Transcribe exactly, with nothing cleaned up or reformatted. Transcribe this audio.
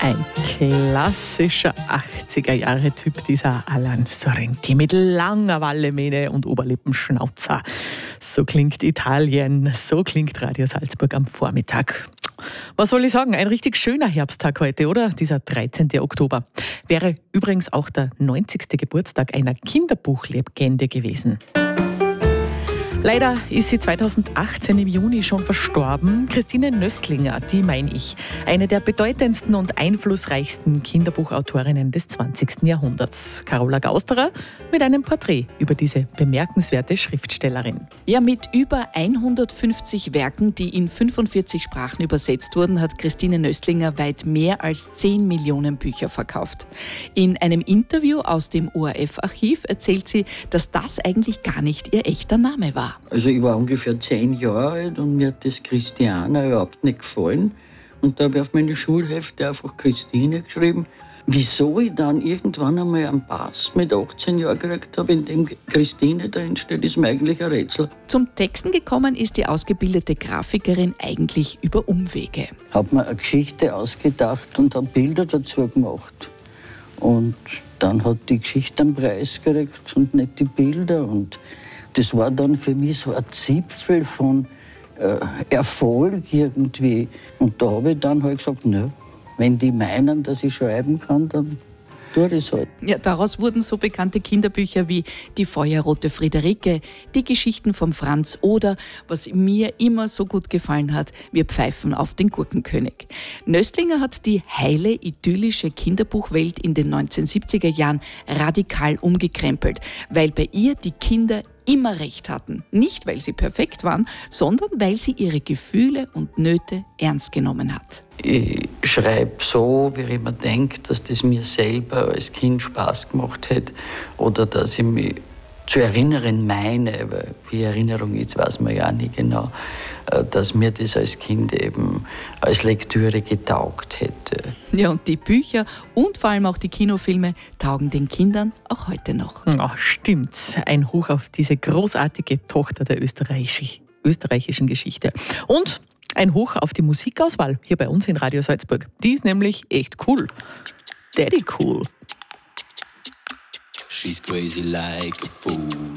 Ein klassischer achtziger-Jahre-Typ, dieser Alain Sorrenti mit langer Wallemähne und Oberlippenschnauzer. So klingt Italien, so klingt Radio Salzburg am Vormittag. Was soll ich sagen? Ein richtig schöner Herbsttag heute, oder? Dieser dreizehnten Oktober. Wäre übrigens auch der neunzigste Geburtstag einer Kinderbuchlegende gewesen. Leider ist sie zweitausendachtzehn im Juni schon verstorben. Christine Nöstlinger, die meine ich. Eine der bedeutendsten und einflussreichsten Kinderbuchautorinnen des zwanzigsten Jahrhunderts. Carola Gausterer mit einem Porträt über diese bemerkenswerte Schriftstellerin. Ja, mit über hundertfünfzig Werken, die in fünfundvierzig Sprachen übersetzt wurden, hat Christine Nöstlinger weit mehr als zehn Millionen Bücher verkauft. In einem Interview aus dem O R F-Archiv erzählt sie, dass das eigentlich gar nicht ihr echter Name war. Also ich war ungefähr zehn Jahre alt und mir hat das Christiana überhaupt nicht gefallen. Und da habe ich auf meine Schulhefte einfach Christine geschrieben. Wieso ich dann irgendwann einmal einen Pass mit achtzehn Jahren gekriegt habe, in dem Christine drin steht, ist mir eigentlich ein Rätsel. Zum Texten gekommen ist die ausgebildete Grafikerin eigentlich über Umwege. Ich habe mir eine Geschichte ausgedacht und habe Bilder dazu gemacht. Und dann hat die Geschichte einen Preis gekriegt und nicht die Bilder. Und das war dann für mich so ein Zipfel von äh, Erfolg irgendwie. Und da habe ich dann halt gesagt, nö, wenn die meinen, dass ich schreiben kann, dann tue ich es halt. Ja, daraus wurden so bekannte Kinderbücher wie Die feuerrote Friederike, die Geschichten von Franz oder, was mir immer so gut gefallen hat, Wir pfeifen auf den Gurkenkönig. Nöstlinger hat die heile, idyllische Kinderbuchwelt in den neunzehnhundertsiebziger Jahren radikal umgekrempelt, weil bei ihr die Kinder immer recht hatten. Nicht, weil sie perfekt waren, sondern weil sie ihre Gefühle und Nöte ernst genommen hat. Ich schreibe so, wie ich mir denke, dass das mir selber als Kind Spaß gemacht hätte oder dass ich mich zu erinnern meine, weil wie Erinnerung ist, weiß man ja nicht genau, dass mir das als Kind eben als Lektüre getaugt hätte. Ja, und die Bücher und vor allem auch die Kinofilme taugen den Kindern auch heute noch. Oh, stimmt. Ein Hoch auf diese großartige Tochter der österreichisch, österreichischen Geschichte. Und ein Hoch auf die Musikauswahl hier bei uns in Radio Salzburg. Die ist nämlich echt cool. Daddy cool. She's crazy like a fool.